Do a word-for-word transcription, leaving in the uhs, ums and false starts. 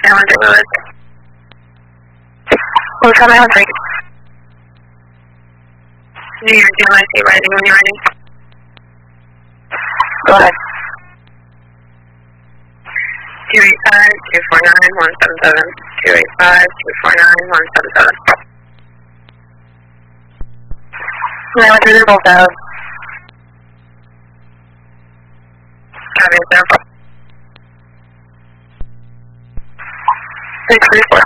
nine one three Lewis. Lewis, nine one three. New York, N Y C, writing when you're ready. Go ahead. two eight five, two four nine, one seven seven. two eight five, two four nine, one seven seven. nine one three, they're both out. Copy, sir. six three four.